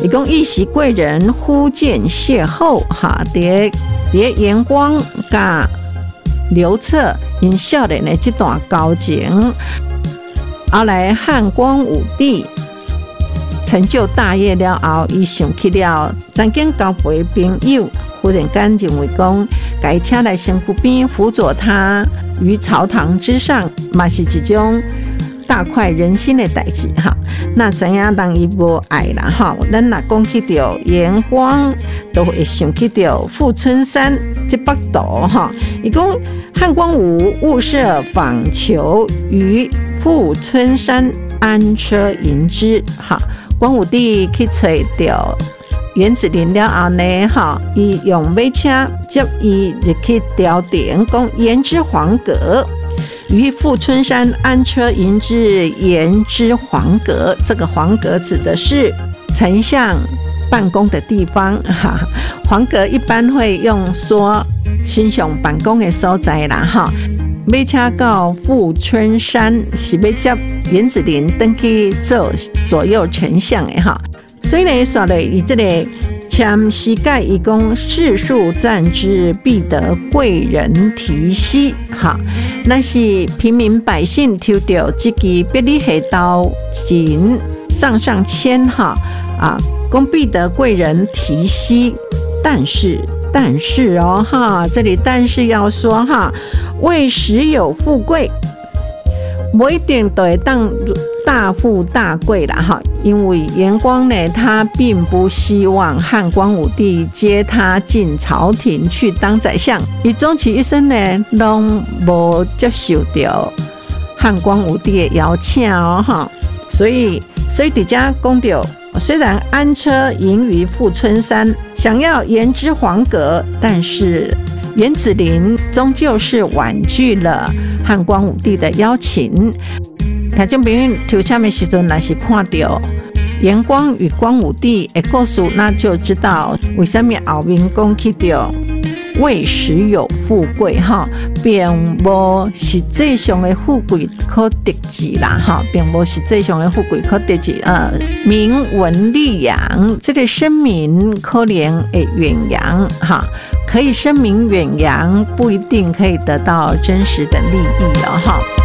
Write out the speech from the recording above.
伊讲一袭贵人忽见邂逅哈，伫严光甲刘彻因少年的这段交情，后来汉光武帝成就大业了后，伊想起了曾经交陪朋友，忽然间认为讲，该请来身躯边辅佐他于朝堂之上，嘛是一种大快人心的代志哈。那怎样人伊无爱啦哈？咱若讲起到严光，都会想起到富春山这北斗哈。伊讲汉光武物色访求于富春山安车迎之哈。光武帝去找到袁子陵了后呢，哈，伊用马车接伊入去朝廷，讲言之黄阁。于富春山安车迎之，言之黄阁。这个黄阁指的是丞相办公的地方哈。黄阁一般会用说丞相办公的所在啦哈。马车到富春山是要接袁子陵登去做左右丞相的哈。所以呢，说了以这个签膝盖以供世庶赞之，必得贵人提携哈。那是平民百姓抽到这个别离黑刀金上签哈啊，供必得贵人提携。但是哦哈，这里但是要说哈，为时有富贵，不一定都会当大富大贵啦哈。因为严光呢，他并不希望汉光武帝接他进朝廷去当宰相，伊终其一生呢，拢无接受到汉光武帝的邀请哦哈。所以伫这讲到，虽然安车迎于富春山，想要言之黄阁，但是袁子陵终究是婉拒了汉光武帝的邀请。听众朋友，抽签的时阵，若是看到严光与光武帝的故事，那就知道为什么后面讲起到为时有富贵哈，并无实际上的富贵可得志啦哈，并无实际上的富贵可得志。名闻利养，这个声名可能会远扬哈，可以声名远扬，不一定可以得到真实的利益了哈。